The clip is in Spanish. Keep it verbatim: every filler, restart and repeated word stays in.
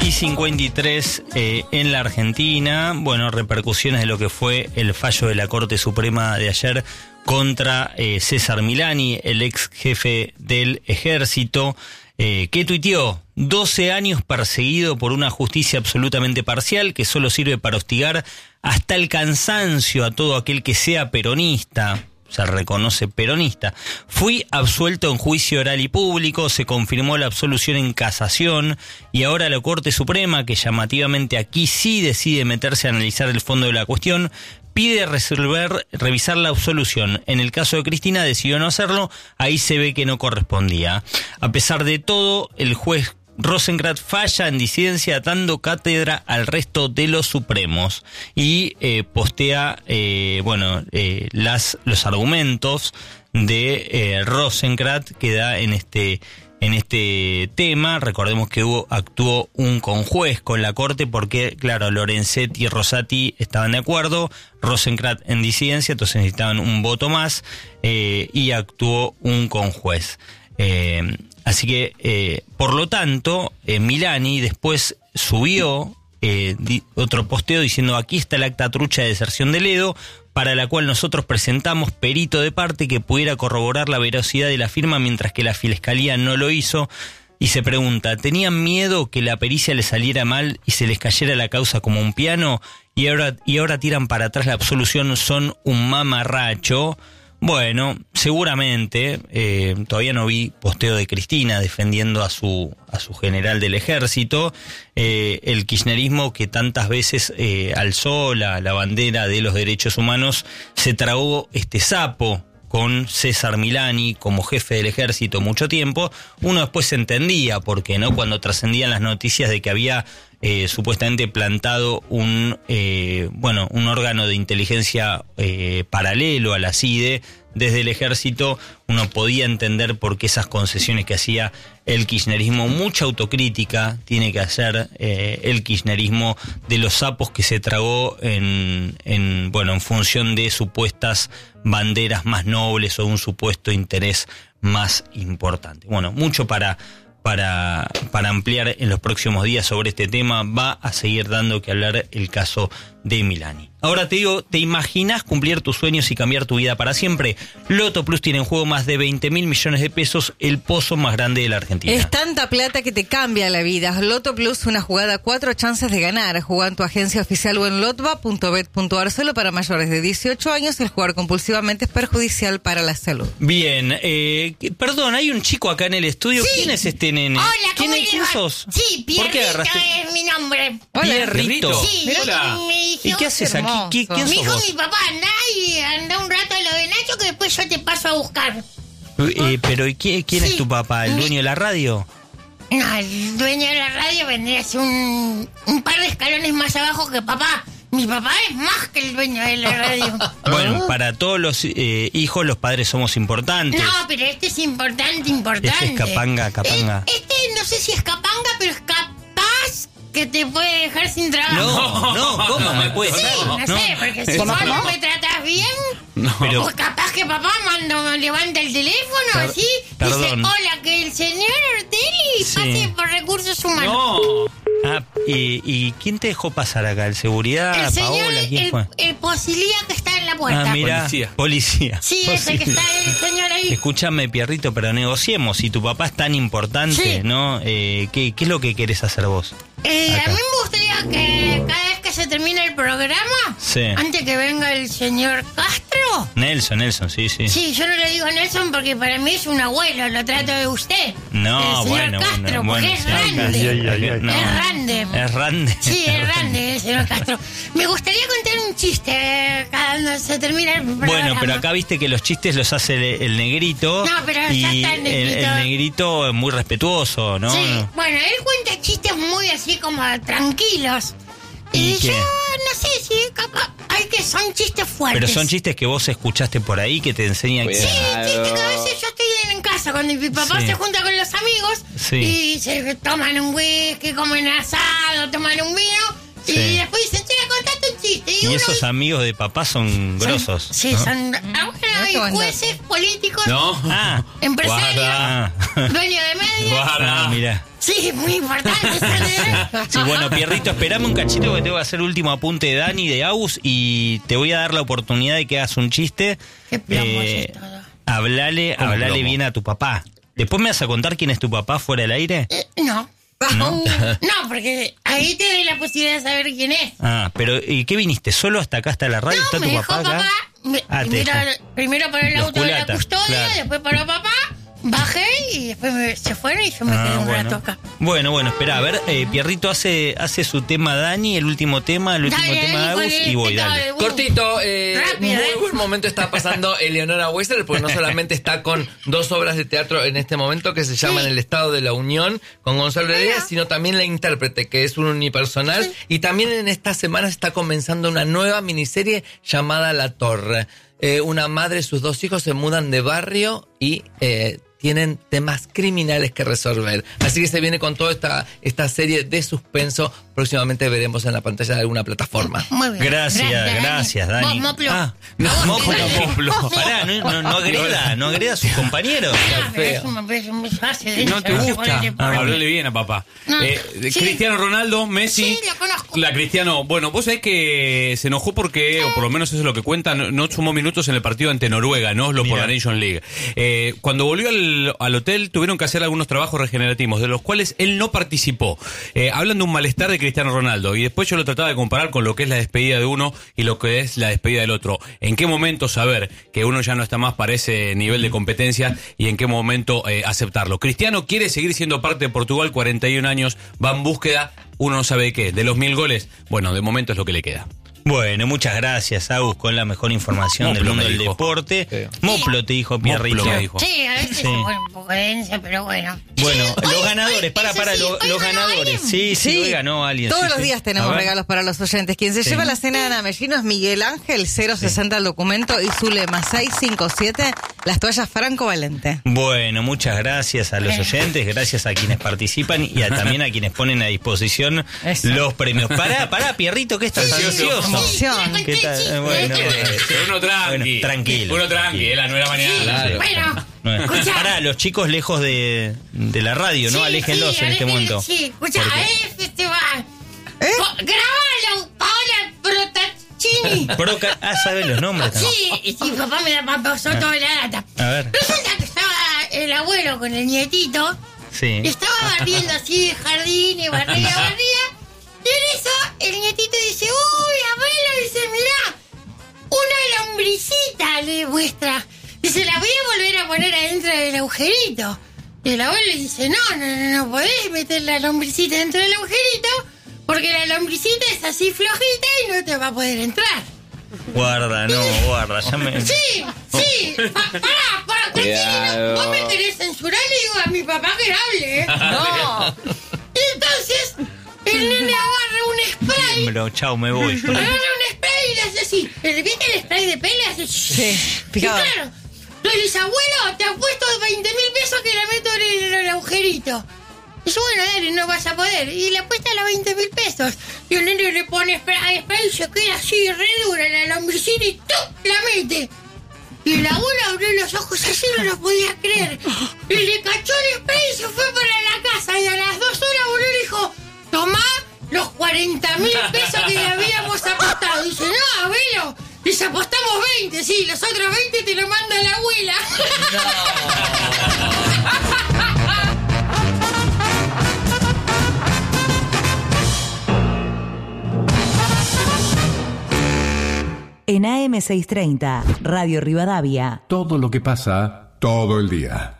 y cincuenta y tres eh, en la Argentina. Bueno, repercusiones de lo que fue el fallo de la Corte Suprema de ayer contra eh, César Milani, el ex jefe del ejército, eh, que tuiteó: doce años perseguido por una justicia absolutamente parcial que solo sirve para hostigar hasta el cansancio a todo aquel que sea peronista. Se reconoce peronista. Fui absuelto en juicio oral y público, se confirmó la absolución en casación y ahora la Corte Suprema, que llamativamente aquí sí decide meterse a analizar el fondo de la cuestión, pide resolver, revisar la absolución. En el caso de Cristina decidió no hacerlo, ahí se ve que no correspondía. A pesar de todo, el juez Rosenkrantz falla en disidencia dando cátedra al resto de los supremos y eh, postea eh, bueno eh, las los argumentos de eh, Rosenkrantz que da en este en este tema. Recordemos que hubo actuó un conjuez con la Corte porque, claro, Lorenzetti y Rosati estaban de acuerdo, Rosenkrantz en disidencia, entonces necesitaban un voto más eh, y actuó un conjuez. Eh, Así que, eh, por lo tanto, eh, Milani después subió eh, di, otro posteo diciendo: aquí está el acta trucha de deserción de Ledo, para la cual nosotros presentamos perito de parte que pudiera corroborar la veracidad de la firma, mientras que la Fiscalía no lo hizo. Y se pregunta, ¿tenían miedo que la pericia les saliera mal y se les cayera la causa como un piano? Y ahora, y ahora tiran para atrás la absolución, son un mamarracho. Bueno, seguramente, eh, todavía no vi posteo de Cristina defendiendo a su a su general del ejército. Eh, el kirchnerismo, que tantas veces eh, alzó la, la bandera de los derechos humanos, se tragó este sapo con César Milani como jefe del ejército mucho tiempo. Uno después se entendía, porque no, cuando trascendían las noticias de que había eh, supuestamente plantado un eh, bueno un órgano de inteligencia eh, paralelo a la C I D E desde el ejército, uno podía entender por qué esas concesiones que hacía el kirchnerismo. Mucha autocrítica tiene que hacer eh, el kirchnerismo de los sapos que se tragó en, en bueno en función de supuestas banderas más nobles o un supuesto interés más importante. Bueno, mucho para para para ampliar en los próximos días sobre este tema. Va a seguir dando que hablar el caso de Milani. Ahora te digo, ¿te imaginas cumplir tus sueños y cambiar tu vida para siempre? Loto Plus tiene en juego más de veinte mil millones de pesos, el pozo más grande de la Argentina. Es tanta plata que te cambia la vida. Loto Plus, una jugada, cuatro chances de ganar. Juega en tu agencia oficial o en lotba punto bet punto ar. Solo para mayores de dieciocho años. El jugar compulsivamente es perjudicial para la salud. Bien, eh, perdón, hay un chico acá en el estudio. Sí. ¿Quién es este nene? Hola, ¿Quién, ¿cómo es, le ¿quién va? sos? Sí, ¿Por qué Pierrito agarraste? es mi nombre. Pierrito. Sí, Hola. yo me dijo, ¿Y qué haces aquí? ¿Qui- ¿Quién me sos dijo vos? mi papá, anda y anda un rato a lo de Nacho que después yo te paso a buscar. Eh, pero ¿y quién, quién Sí. es tu papá? ¿El dueño de la radio? No, el dueño de la radio vendría a ser un, un par de escalones más abajo que papá. Mi papá es más que el dueño de la radio. Bueno, para todos los eh, hijos los padres somos importantes. No, pero este es importante, importante. Este es capanga, capanga. Eh, Este no sé si es capanga, pero es capaz que te puede dejar sin trabajo. No, no, ¿cómo me puede Sí, ser? no, No. sé, porque si ¿Cómo, vos no cómo? me tratás bien, No. Pero- pues capaz que papá manda, levanta el teléfono Per- así, perdón. dice, hola, que el señor Ortelli Sí. pase por recursos humanos. No. Ah, y, ¿y quién te dejó pasar acá? ¿El seguridad? El señor, ¿Paola? ¿Quién el, fue? el policía que está en la puerta. Ah, mira, Policía. policía. Sí, ese que está el señor ahí. Escúchame, Pierrito, pero negociemos. Si tu papá es tan importante, Sí. ¿no? Eh, ¿qué, ¿Qué es lo que querés hacer vos? Eh, a Acá. mí me gustaría que cada vez que se termine el programa, Sí. antes que venga el señor Castro, Nelson, Nelson, sí, sí. sí, yo no le digo Nelson porque para mí es un abuelo, lo trato de usted. No, el señor bueno, Castro, bueno, porque bueno, es sí, grande. ay, ay, ay, ay, no. Es grande. Es grande. Sí, es grande el señor Castro. Me gustaría contar un chiste eh, cada vez se termina el programa. Bueno, pero acá viste que los chistes los hace el, el negrito. No, pero ya y está el negrito. el negrito es muy respetuoso, ¿no? Sí, bueno, él cuenta chistes muy así como tranquilos. ¿Y Y, qué? yo no sé si capaz hay que son chistes fuertes. Pero son chistes que vos escuchaste por ahí, que te enseñan que... Sí, chistes que a veces yo estoy en casa cuando mi papá Sí. se junta con los amigos Sí. y se toman un whisky, comen asado, toman un vino Sí. y después dicen, che, contate un chiste. Y, Y uno esos dice- amigos de papá son son- grosos. Sí, ¿no? son... Ah, bueno, hay qué buen jueces, políticos, No. Ah, empresarios, Guarda. dueños de medios. Guarda. ah, mira. Sí, muy importante. ¿sabes? Sí, bueno, Pierrito, esperame un cachito que tengo que hacer el último apunte de Dani, de Agus, y te voy a dar la oportunidad de que hagas un chiste. Qué plomo Eh, es todo. hablale, ¿Cómo hablale plomo? bien a tu papá. ¿Después me vas a contar quién es tu papá fuera del aire? Eh, no. ¿No? No, porque ahí te doy la posibilidad de saber quién es. Ah, pero ¿y qué viniste? ¿Solo hasta acá, hasta la radio? No, ¿Está me tu dejó papá acá? papá. me- Ah, te primero, dejó. primero paró el Los auto de la culatas, custodia, claro. después paró papá, bajé y después me- se fueron y yo me Ah, quedé un bueno. rato acá. Bueno, bueno, espera, a ver, eh, Pierrito hace, hace su tema Dani, el último tema, el último Dale, tema de hijo Agus, de- y voy, de- dale. de- Cortito, eh, Rápido, muy ¿eh? buen momento está pasando Eleonora Wessler, porque no solamente está con dos obras de teatro en este momento que se llaman Sí. El Estado de la Unión con Gonzalo Heredia, Mira. sino también La Intérprete, que es un unipersonal, Sí. y también en esta semana está comenzando una nueva miniserie llamada La Torre. Eh, una madre y sus dos hijos se mudan de barrio y eh, tienen temas criminales que resolver. Así que se viene con toda esta, esta serie de suspenso. Próximamente veremos en la pantalla de alguna plataforma. Muy bien. Gracias, gracias, Dani. Vos, Moplo. Ah, no, A vos te Moplo, doy. Moplo. Pará, no, no, no agreda, no agreda a sus compañeros. Ah, pero es un- es un fácil de No te eso, gusta. ponele por- Hablarle bien a papá. No. Eh, Sí. Cristiano Ronaldo, Messi. Sí, lo conozco. La Cristiano, bueno, vos sabés que se enojó porque, o por lo menos eso es lo que cuenta, no, no sumó minutos en el partido ante Noruega, no Oslo por Mira. la Nation League. Eh, cuando volvió al, al hotel tuvieron que hacer algunos trabajos regenerativos, de los cuales él no participó. Eh, hablan de un malestar de Cristiano Ronaldo, y después yo lo trataba de comparar con lo que es la despedida de uno y lo que es la despedida del otro. ¿En qué momento saber que uno ya no está más para ese nivel de competencia y en qué momento eh, aceptarlo? Cristiano quiere seguir siendo parte de Portugal, cuarenta y un años, va en búsqueda, uno no sabe de qué, de los mil goles, bueno, de momento es lo que le queda. Bueno, muchas gracias, Agus, con la mejor información Moplo del mundo me del dijo. deporte. Sí. Moplo te dijo, Pierrito. Moplo me dijo. Sí, a veces Sí. se pone un poco de densa, pero bueno. Bueno, Sí, los hoy- ganadores, hoy- para, eso para, sí, lo- hoy los ganó ganadores. alguien. Sí, sí, hoy ganó alguien. Todos sí, los sí. días tenemos A ver. regalos para los oyentes. Quien se Sí. lleva la cena de Ana Mellino es Miguel Ángel, cero sesenta el documento, y su lema seis cinco siete, las toallas Franco Valente. Bueno, muchas gracias a los oyentes, gracias a quienes participan y a, también a quienes ponen a disposición Eso. los premios. Pará, pará, Pierrito, que estás ansioso. Emoción. ¿Qué tal? Bueno, Pero uno tranqui. Bueno, tranquilo. Uno tranqui, es la nueva mañana. Claro. Bueno, Bueno, escuchá. pará, los chicos lejos de, de la radio, ¿no? Sí, Aléjenlos sí, en este aléjenlos, momento. Sí, escucha, Porque- a este va. ¿Eh? Po- Grabalo, Paola Protaccini. Proca- ah, ¿sabes los nombres también? Sí, y sí, papá me da pasó toda la data. A ver. Resulta que estaba el abuelo con el nietito Sí. y estaba barriendo así el jardín y barría, barría. Y en eso el nietito dice, uy, abuelo, dice, mirá, una lombricita le muestra. Dice, la voy a volver a poner adentro del agujerito. Y el abuelo dice, no, no, no, no podés meter la lombricita dentro del agujerito porque la lombricita es así flojita y no te va a poder entrar. Guarda, no, guarda, ya me... Sí, sí, pa- pará, pará, Cuidado. vos me querés censurar y digo a mi papá que hable, ¿eh? No. Y entonces, el nene agarra un spray, Pero, chau, me voy. agarra un spray y le hace así. ¿Viste el spray de pele? Hace Sí, Y picado. claro, le dice, abuelo, te apuesto veinte mil pesos que la meto en el, en el agujerito. Dice, bueno, dale, no vas a poder. Y le apuesta los veinte mil pesos. Y el nene le pone spray, spray y se queda así, re dura la lombricina y ¡tum! La mete. Y el abuelo abrió los ojos así, no lo podía creer. Y le cachó el spray y se fue para la casa. Y a las dos horas, abuelo le dijo, tomá los cuarenta mil pesos que le habíamos apostado. Dice, no, abuelo, les apostamos veinte, sí, los otros veinte te lo manda la abuela. En A M seiscientos treinta, Radio Rivadavia. Todo lo que pasa todo el día.